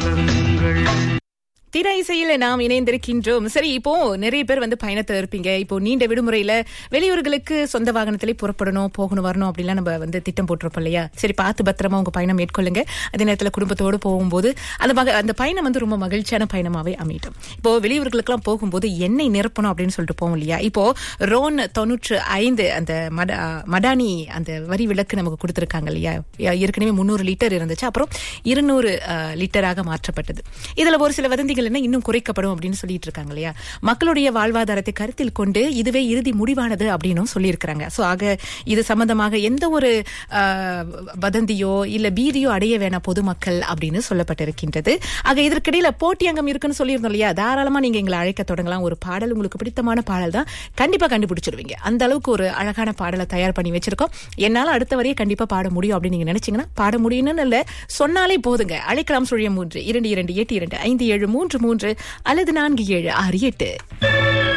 காலங்கள். திரை இசையில நாம் இணைந்திருக்கின்றோம். சரி, இப்போ நிறைய பேர் பயணத்தை இருப்பீங்க. இப்போ நீண்ட விடுமுறையில வெளியூர்களுக்கு சொந்த வாகனத்திலே புறப்படணும், போகணும், வரணும் அப்படிலாம் நம்ம திட்டம் போட்டிருப்போம் இல்லையா? சரி, பார்த்து பத்திரமா உங்க பயணம் மேற்கொள்ளுங்க. அதே நேரத்துல குடும்பத்தோடு போகும்போது அந்த பயணம் ரொம்ப மகிழ்ச்சியான பயணமாவே அமையட்டும். இப்போ வெளியூர்களுக்கெல்லாம் போகும்போது எண்ணெய் நிரப்பணும் அப்படின்னு சொல்லிட்டு போவோம் இல்லையா? இப்போ ரோன் 95 அந்த மடானி அந்த வரி விலக்கு நமக்கு கொடுத்திருக்காங்க இல்லையா? ஏற்கனவே 300 லிட்டர் இருந்துச்சு, அப்புறம் 200 லிட்டராக மாற்றப்பட்டது. இதுல ஒரு சில வதந்திகள் இன்னும் குறைக்கப்படும் அப்படின்னு சொல்லிட்டு இருக்காங்க இல்லையா? மக்களுடைய வாழ்வாதாரத்தை கருத்தில் கொண்டு இதுவே இறுதி முடிவானது அப்படின்னு சொல்லியிருக்கிறாங்க. சோ ஆக இது சம்பந்தமாக எந்த ஒரு வதந்தியோ இல்ல பீதியோ அடைய வேணாம் பொதுமக்கள் அப்படின்னு சொல்லப்பட்டிருக்கின்றது. ஆக இதற்கிடையில போட்டி அங்கம் இருக்குன்னு சொல்லியிருந்தோம் இல்லையா? தாராளமா நீங்க எங்களை அழைக்க தொடங்கலாம். ஒரு பாடல் உங்களுக்கு பிடித்தமான பாடல் தான், கண்டிப்பா கண்டுபிடிச்சிருவீங்க. அந்த அளவுக்கு ஒரு அழகான பாடலை தயார் பண்ணி வச்சிருக்கோம். என்னால அடுத்த வரையே கண்டிப்பா பாட முடியும் அப்படின்னு நீங்க நினைச்சீங்கன்னா பாட முடியும்னு இல்ல, சொன்னாலே போதுங்க. அழைக்கலாம். 3 2 8 2 5 7 3 அல்லது 4 7 6 8.